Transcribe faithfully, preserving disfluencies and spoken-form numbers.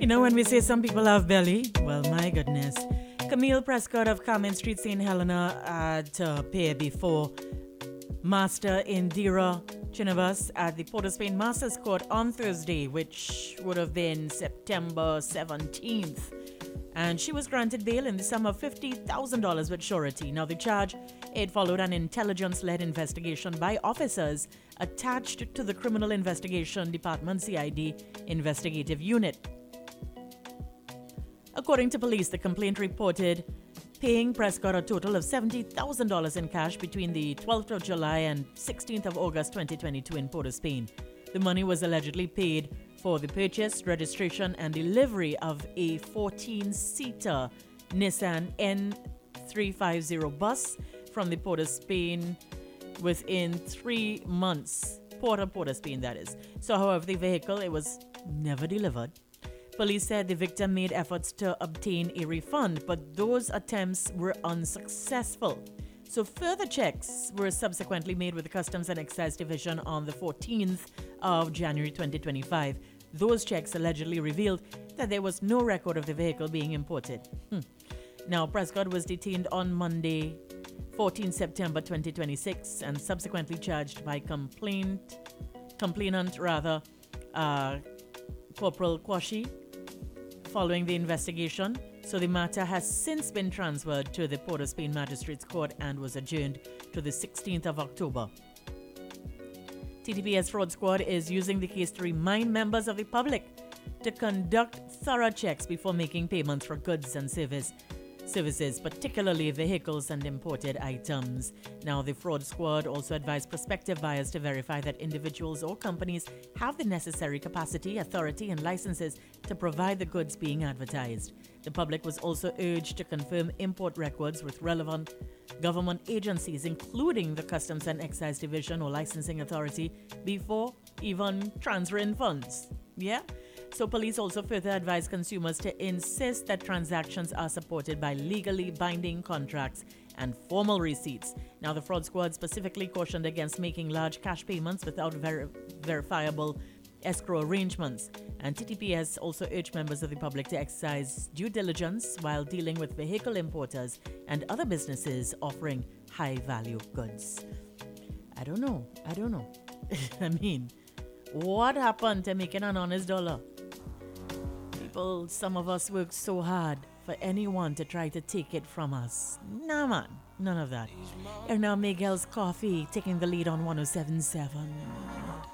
know when we say some people have belly? Well, my goodness. Camille Prescott of Carmen Street, Saint Helena had to pay before Master Indira Chinavas at the Port of Spain Masters Court on Thursday, which would have been September seventeenth. And she was granted bail in the sum of fifty thousand dollars with surety. Now, the charge, it followed an intelligence-led investigation by officers attached to the Criminal Investigation Department C I D Investigative Unit. According to police, the complaint reported paying Prescott a total of seventy thousand dollars in cash between the twelfth of July and sixteenth of August twenty twenty-two in Port of Spain. The money was allegedly paid for the purchase, registration, and delivery of a fourteen-seater Nissan N three fifty bus from the Port of Spain within three months. Port of Port of Spain, that is. So, however, the vehicle, it was never delivered. Police said the victim made efforts to obtain a refund, but those attempts were unsuccessful. So further checks were subsequently made with the Customs and Excise Division on the fourteenth of January twenty twenty-five. Those checks allegedly revealed that there was no record of the vehicle being imported. Hmm. Now, Prescott was detained on Monday, fourteenth of September twenty twenty-six, and subsequently charged by complaint, complainant rather, uh, Corporal Kwashi. Following the investigation, so the matter has since been transferred to the Port of Spain Magistrates Court and was adjourned to the sixteenth of October. T T P S Fraud Squad is using the case to remind members of the public to conduct thorough checks before making payments for goods and service, services, particularly vehicles and imported items. Now, the Fraud Squad also advised prospective buyers to verify that individuals or companies have the necessary capacity, authority, and licenses to provide the goods being advertised. The public was also urged to confirm import records with relevant government agencies, including the Customs and Excise Division or Licensing Authority, before even transferring funds. Yeah? So police also further advise consumers to insist that transactions are supported by legally binding contracts and formal receipts. Now, the Fraud Squad specifically cautioned against making large cash payments without ver- verifiable escrow arrangements. And T T P S also urged members of the public to exercise due diligence while dealing with vehicle importers and other businesses offering high-value goods. I don't know. I don't know. I mean, what happened to making an honest dollar? People, some of us work so hard for anyone to try to take it from us. Nah, man. None of that. And now Miguel's Coffee taking the lead on one oh seven point seven.